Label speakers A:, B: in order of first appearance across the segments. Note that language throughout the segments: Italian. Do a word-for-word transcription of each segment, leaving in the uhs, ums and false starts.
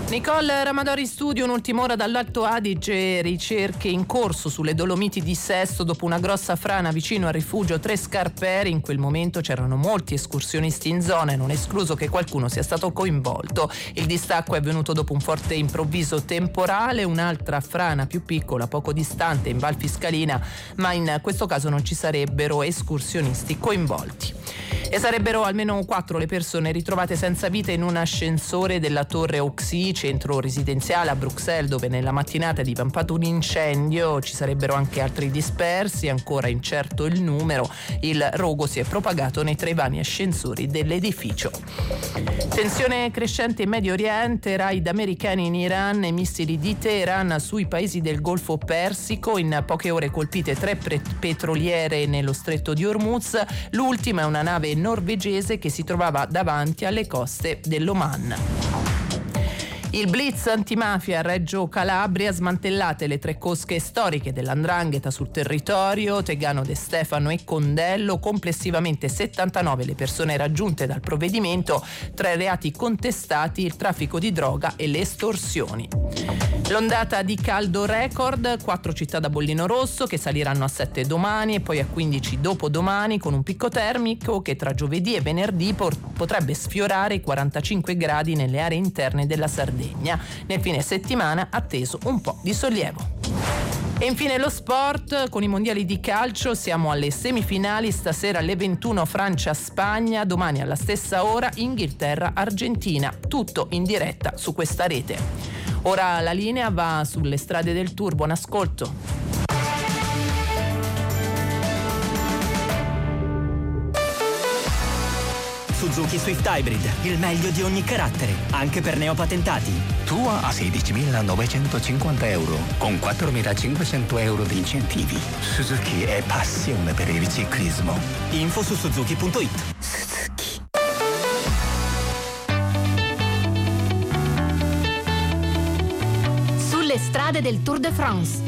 A: Nicole Ramadori studio, un'ultima ora dall'Alto Adige, ricerche in corso sulle Dolomiti di Sesto dopo una grossa frana vicino al rifugio Tre Scarperi. In quel momento c'erano molti escursionisti in zona e non è escluso che qualcuno sia stato coinvolto. Il distacco è avvenuto dopo un forte improvviso temporale, un'altra frana più piccola poco distante in Val Fiscalina, ma in questo caso non ci sarebbero escursionisti coinvolti. E sarebbero almeno quattro le persone ritrovate senza vita in un ascensore della Torre Auxy, centro residenziale a Bruxelles, dove nella mattinata è divampato un incendio. Ci sarebbero anche altri dispersi, ancora incerto il numero. Il rogo si è propagato nei tre vani ascensori dell'edificio. Tensione crescente in Medio Oriente, raid americani in Iran e missili di Teheran sui paesi del Golfo Persico. In poche ore colpite tre pre- petroliere nello stretto di Hormuz. L'ultima è una nave norvegese che si trovava davanti alle coste dell'Oman. Il blitz antimafia a Reggio Calabria, smantellate le tre cosche storiche dell'Andrangheta sul territorio, Tegano, De Stefano e Condello, complessivamente settantanove le persone raggiunte dal provvedimento, tre reati contestati, il traffico di droga e le estorsioni. L'ondata di caldo record, quattro città da bollino rosso che saliranno a sette domani e poi a quindici dopodomani, con un picco termico che tra giovedì e venerdì por- potrebbe sfiorare i quarantacinque gradi nelle aree interne della Sardegna. Nel fine settimana atteso un po' di sollievo. E infine lo sport, con i mondiali di calcio siamo alle semifinali, stasera alle ventuno Francia-Spagna, domani alla stessa ora Inghilterra-Argentina, tutto in diretta su questa rete. Ora la linea va sulle strade del Tour, buon ascolto.
B: Suzuki Swift Hybrid, il meglio di ogni carattere, anche per neopatentati.
C: Tua a sedicimilanovecentocinquanta euro, con quattromilacinquecento euro di incentivi. Suzuki è passione per il ciclismo.
B: Info su suzuki punto it.
C: Suzuki.
D: Sulle strade del Tour de France.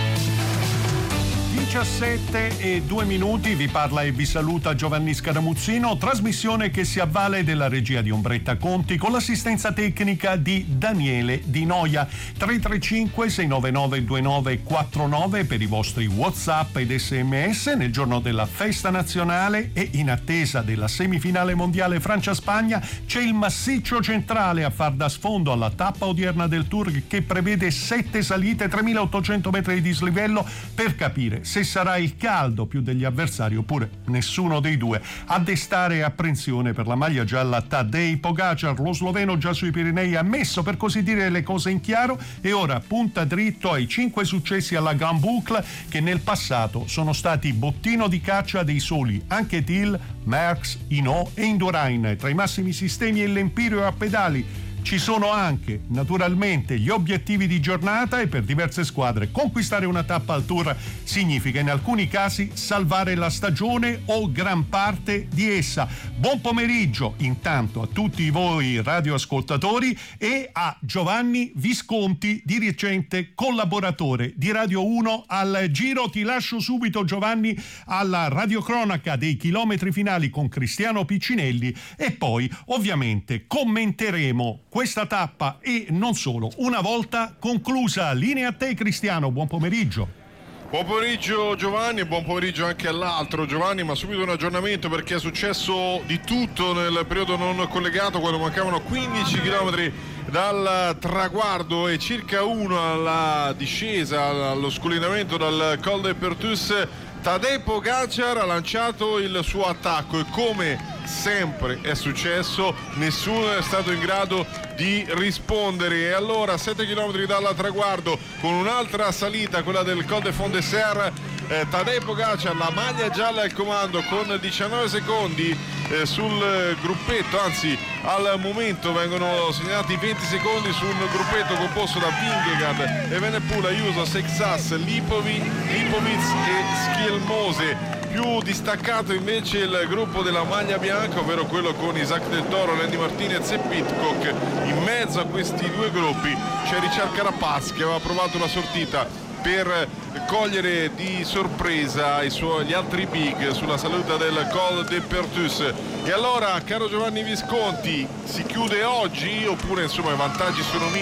E: diciassette e due minuti, vi parla e vi saluta Giovanni Scaramuzzino, trasmissione che si avvale della regia di Ombretta Conti con l'assistenza tecnica di Daniele Di Noia. Tre tre cinque sei nove nove due nove quattro nove per i vostri WhatsApp ed sms nel giorno della festa nazionale, e in attesa della semifinale mondiale Francia-Spagna c'è il massiccio centrale a far da sfondo alla tappa odierna del Tour, che prevede sette salite, tremilaottocento metri di dislivello, per capire se sarà il caldo più degli avversari oppure nessuno dei due. A destare apprensione per la maglia gialla Tadej Pogačar, lo sloveno già sui Pirenei ha messo per così dire le cose in chiaro e ora punta dritto ai cinque successi alla Grand Boucle che nel passato sono stati bottino di caccia dei soli anche Thiel, Merckx, Hinault e Indurain. Tra i massimi sistemi e l'Empirio a pedali ci sono anche, naturalmente, gli obiettivi di giornata, e per diverse squadre conquistare una tappa al Tour significa in alcuni casi salvare la stagione o gran parte di essa. Buon pomeriggio intanto a tutti voi radioascoltatori e a Giovanni Visconti, dirigente collaboratore di Radio uno al Giro. Ti lascio subito, Giovanni, alla radiocronaca dei chilometri finali con Cristiano Piccinelli e poi ovviamente commenteremo questa tappa e non solo, una volta conclusa. Linea a te, Cristiano, buon pomeriggio.
F: Buon pomeriggio Giovanni e buon pomeriggio anche all'altro Giovanni, ma subito un aggiornamento perché è successo di tutto nel periodo non collegato, quando mancavano quindici chilometri dal traguardo e circa uno alla discesa, allo scollinamento dal Col de Pertus. Tadej Pogačar ha lanciato il suo attacco e, come sempre è successo, nessuno è stato in grado di rispondere. E allora, sette chilometri dal traguardo, con un'altra salita, quella del Col de Fond-de-Serre, eh, Tadej Pogačar, la maglia gialla al comando, con diciannove secondi eh, sul gruppetto, anzi al momento vengono segnati venti secondi su un gruppetto composto da Vingegaard, Evenepoel, Ayuso, Seixas, Lipovic, Lipovic e Schielmose. Più distaccato invece il gruppo della maglia bianca, ovvero quello con Isaac Del Toro, Lenny Martinez e Pidcock. In mezzo a questi due gruppi c'è Richard Carapaz, che aveva provato la sortita per cogliere di sorpresa i suoi, gli altri big sulla salita del Col de Pertus. E allora, caro Giovanni Visconti, si chiude oggi oppure insomma i vantaggi sono minimi?